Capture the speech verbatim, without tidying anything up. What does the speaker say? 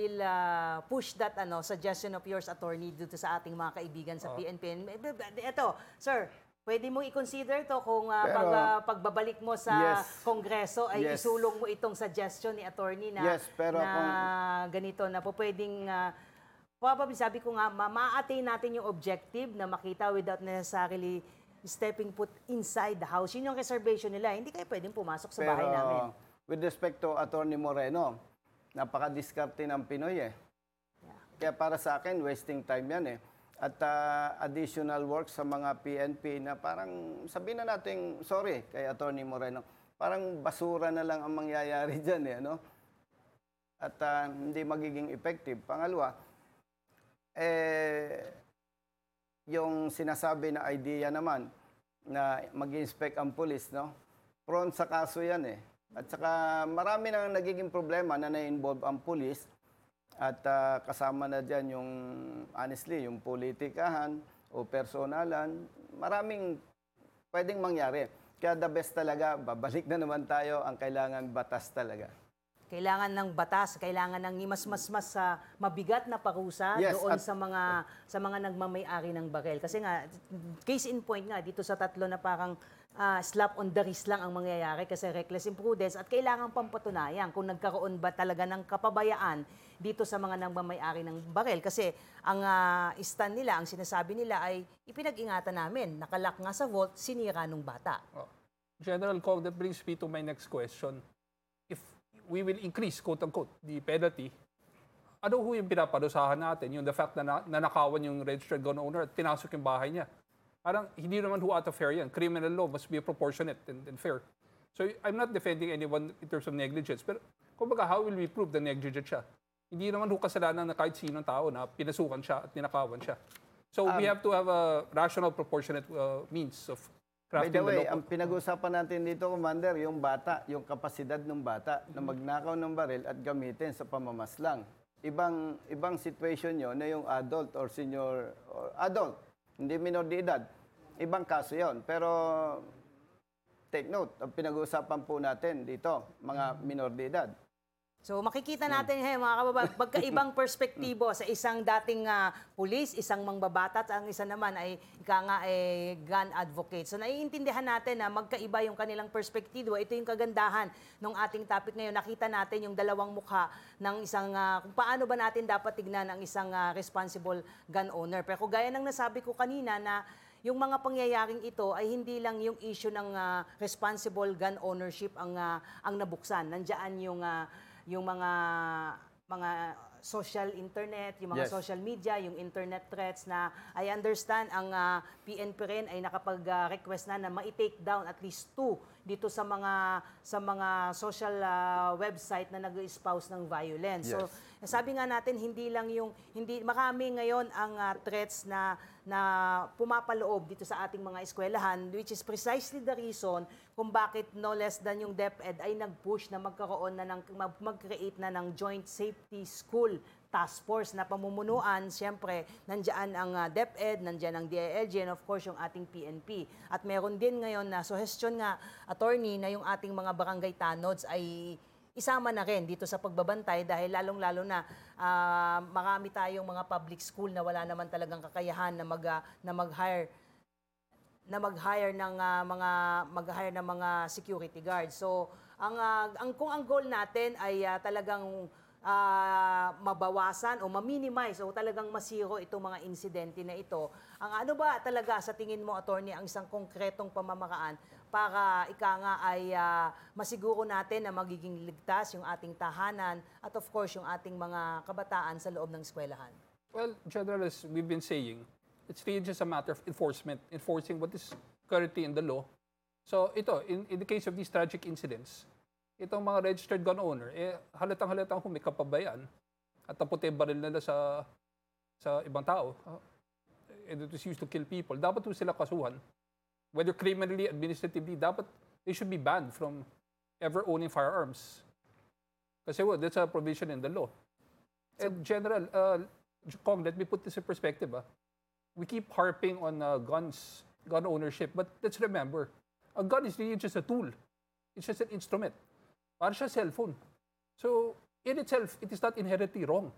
will uh, push that ano suggestion of yours, attorney, dito sa ating mga kaibigan sa Oh. P N P. Ito, sir, pwede mong i-consider to kung uh, Pero, pag, uh, pagbabalik mo sa yes. Kongreso ay Yes. isulong mo itong suggestion ni attorney na, Yes, pero na kung- ganito, na po pwedeng, uh, probably sabi ko nga, ma- ma-attain natin yung objective na makita without necessarily stepping foot inside the house. Yun yung reservation nila. Hindi kayo pwedeng pumasok sa bahay namin. with respect to Attorney Moreno, napaka-diskarte ng Pinoy eh. Kaya para sa akin, wasting time yan eh. At uh, additional work sa mga P N P na parang, sabihin na natin, sorry kay Attorney Moreno, parang basura na lang ang mangyayari dyan eh. Ano? At uh, hindi magiging effective. Pangalawa, eh, yung sinasabi na idea naman na mag-inspect ang pulis, no? Prone sa kaso yan eh. At saka marami nang nagiging problema na na-involve ang pulis at uh, kasama na dyan yung, honestly, yung politikahan o personalan. Maraming pwedeng mangyari. Kaya the best talaga, babalik na naman tayo, ang kailangan batas talaga. Kailangan ng batas, kailangan ng mas mas mas uh, mabigat na parusa Yes, doon at- sa mga sa mga nagmamay-ari ng barel. Kasi nga case in point nga dito sa tatlo na parang uh, slap on the wrist lang ang mangyayari kasi reckless imprudence at kailangan pang patunayan kung nagkaroon ba talaga ng kapabayaan dito sa mga nagmamay-ari ng barel. Kasi ang uh, stand nila, ang sinasabi nila ay ipinag-ingatan namin, nakalak nga sa vault, sinira nung bata. Oh. General Kong, that brings me to my next question. If we will increase, quote-unquote, the penalty, ano ho yung pinaparusahan natin? Yung the fact na, na nanakawan yung registered gun owner at pinasok yung bahay niya. Parang hindi naman ho out of fair yan. Criminal law must be proportionate and, and fair. So I'm not defending anyone in terms of negligence. Pero kumbaga, how will we prove the negligent siya? Hindi naman ho kasalanan na kahit sinong tao na pinasukan siya at ninakawan siya. So we Um, have to have a rational, proportionate uh, means of By crafting the way, the law. ang pinag-usapan natin dito, Commander, yung bata, yung kapasidad ng bata na magnakaw ng baril at gamitin sa pamamaslang. Ibang ibang situation yun na yung adult or senior or adult, hindi minor de edad. Ibang kaso yon. Pero take note, ang pinag-uusapan po natin dito, mga minor de edad. So makikita natin hey, mga kababayan, magkaibang perspektibo sa isang dating uh, pulis, isang mangbabatat, ang isa naman ay ika nga ay gun advocate. So naiintindihan natin na magkaiba yung kanilang perspektibo. Ito yung kagandahan ng ating topic ngayon. Nakita natin yung dalawang mukha ng isang, uh, kung paano ba natin dapat tignan ang isang uh, responsible gun owner. Pero kung gaya ng nasabi ko kanina na yung mga pangyayaring ito ay hindi lang yung issue ng uh, responsible gun ownership ang uh, ang nabuksan. Nandiyan yung uh, yung mga mga social internet, yung mga Yes. social media, yung internet threats na I understand ang uh, P N P rin ay nakapag-request na na ma-take down at least two dito sa mga sa mga social uh, website na nag-espouse ng violence. So sabi nga natin hindi lang yung hindi marami ngayon ang uh, threats na na pumapaloob dito sa ating mga eskwelahan, which is precisely the reason kung bakit no less than yung DepEd ay nag-push na magkaroon na ng mag-create na ng Joint Safety School Task Force na pamumunuan. Siyempre, nandiyan ang uh, DepEd, nandiyan ang D I L G, and of course yung ating P N P. At meron din ngayon na suggestion nga, attorney, na yung ating mga barangay tanods ay isama na rin dito sa pagbabantay dahil lalong-lalo na uh, marami tayong mga public school na wala naman talagang kakayahan na mag uh, na mag-hire na mag-hire ng uh, mga mag-hire ng mga security guards. So, ang uh, ang kung ang goal natin ay uh, talagang uh, mabawasan o ma-minimize o talagang masiro itong mga insidente na ito. Ang ano ba talaga sa tingin mo, attorney, ang isang konkretong pamamaraan para ika nga ay uh, masiguro natin na magiging ligtas yung ating tahanan at of course yung ating mga kabataan sa loob ng eskwelahan? Well, General, as we've been saying, it's really just a matter of enforcement, enforcing what is currently in the law. So ito, in, in the case of these tragic incidents, itong mga registered gun owner, eh, halatang-halatang kung may kapabayaan at taputin baril nila sa sa ibang tao, uh, and it was used to kill people, dapat po sila kasuhan. Whether criminally, administratively, dapat they should be banned from ever owning firearms. Kasi well, that's a provision in the law. And General, uh, Kong, let me put this in perspective. Ah. We keep harping on uh, guns, gun ownership, but let's remember, a gun is really just a tool. It's just an instrument. Para siya cellphone. So, in itself, it is not inherently wrong